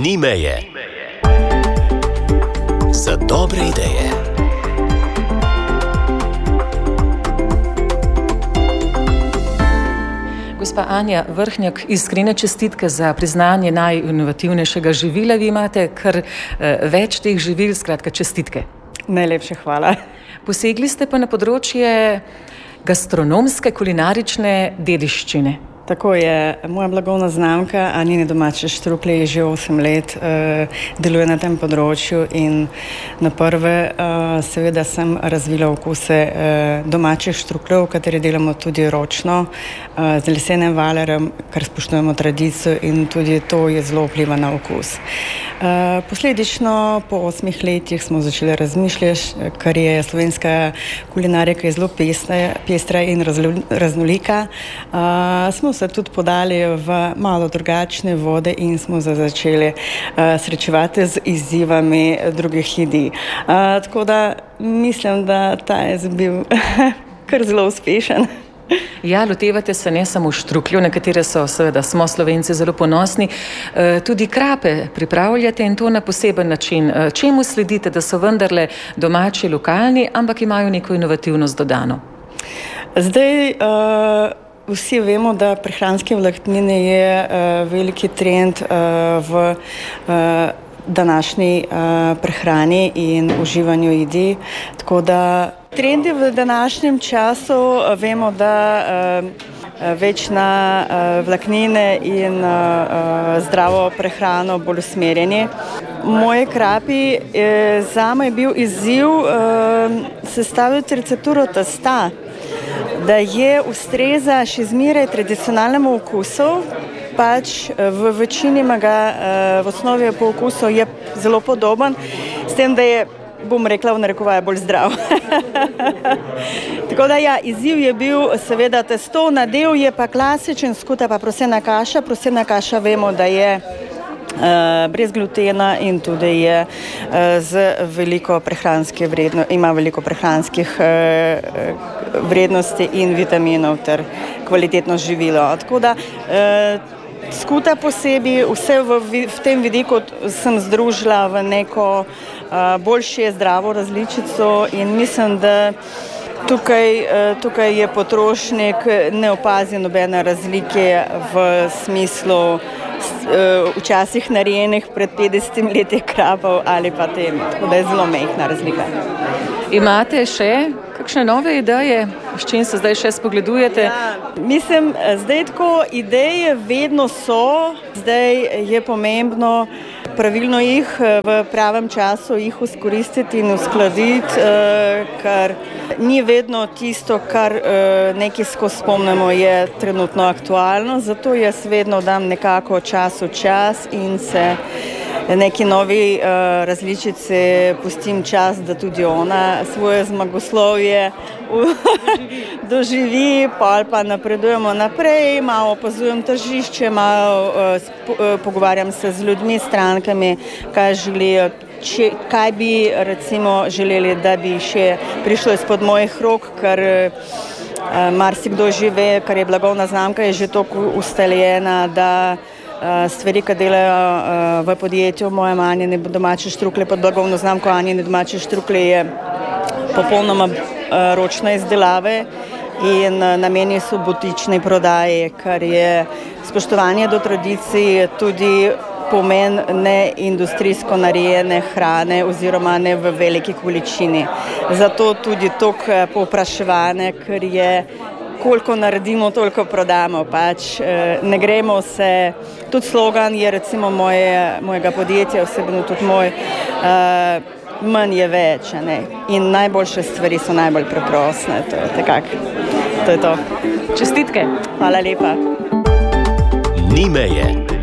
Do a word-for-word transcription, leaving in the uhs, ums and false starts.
Ni meje za dobre ideje. Gospa Anja Vrhnjak, iskrene čestitke za priznanje najinovativnejšega živila. Vi imate kar eh, več teh živil, skratka čestitke. Najlepše hvala. Posegli ste pa na področje gastronomske, kulinarične dediščine. Tako je. Moja blagovna znamka Anine domače štruklje že osem let uh, deluje na tem področju in na prve uh, seveda sem razvila okuse uh, domačih štrukljev, kateri delamo tudi ročno uh, z lesenim valerjem, kar spoštujemo tradicijo in tudi to je zelo vpliva na okus. Uh, posledično po osmih letih smo začeli razmišljati, kar je slovenska kulinarika je zelo pestra, pestra in raznolika. Uh, smo se tudi podali v malo drugačne vode in smo se začeli uh, srečevati z izzivami drugih ljudi. Uh, tako da mislim, da ta je bil kar zelo uspešen. Ja, lotevate se ne samo štrukljev, na katere so, seveda, smo Slovenci zelo ponosni, uh, tudi krape pripravljate in to na poseben način. Uh, čemu sledite, da so vendarle domači, lokalni, ampak imajo neko inovativnost dodano? Zdaj, uh, vsi vemo, da prehranske vlaknine je uh, veliki trend uh, v uh, današnji uh, prehrani in uživanju jedi. Tako da trendi v današnjem času uh, vemo, da uh, več na uh, vlaknine in uh, uh, zdravo prehrano bolj usmerjeni. Moje krapi eh, zame je bil izziv eh, sestaviti recepturo testa, da je ustreza še zmeraj tradicionalnemu okusu, pač v večini ga v osnovi po okusu je zelo podoben, s tem, da je, bom rekla, v narekovaj bolj zdrav. Tako da ja, izziv je bil seveda testo, nadev je pa klasičen, skuta pa prosena kaša. Prosena kaša vemo, da je Uh, brez glutena in tudi je uh, z veliko prehranske vredno, ima veliko prehranskih uh, vrednosti in vitaminov ter kvalitetno živilo. Tako da uh, skuta posebej, vse v, v tem vidiku sem združila v neko uh, boljše zdravo različico in mislim, da Tukaj, tukaj je potrošnik ne opazi nobene razlike v smislu včasih narejenih pred petdesetimi leti krapov ali pa tem, tako da je zelo majhna razlika. Imate še kakšne nove ideje, s čim se zdaj še spogledujete? Ja, mislim, zdaj tako ideje vedno so, zdaj je pomembno pravilno jih v pravem času jih izkoristiti in uskladiti, kar ni vedno tisto, kar nekaj skozi spomnimo, je trenutno aktualno, zato jaz vedno dam nekako čas v čas in se neki novi uh, različici pustim čas, da tudi ona svoje zmagoslovje doživi, pa ali pa napredujemo naprej, malo opazujem tržišče, malo uh, sp, uh, pogovarjam se z ljudmi, strankami, kaj želijo, če, kaj bi recimo želeli, da bi še prišlo izpod mojih rok, ker uh, marsikdo žive, kar je blagovna znamka, je že toliko ustaljena, da stvari, ki delajo v podjetju moje Anine domače štruklje pod blagovno znamko Anine domače štruklje je popolnoma ročne izdelave in nameni so butični prodaji, kar je spoštovanje do tradicij, tudi pomen neindustrijsko narejene hrane oziroma ne v veliki količini. Zato tudi toliko povpraševanje, ker je koliko naredimo, toliko prodamo. Pač ne gremo se, tudi slogan je recimo moje, mojega podjetja, osebno tudi moj, uh, manj je več, ne? In najboljše stvari so najbolj preproste. To je takak, to je to. Čestitke. Hvala lepa. Ni meje.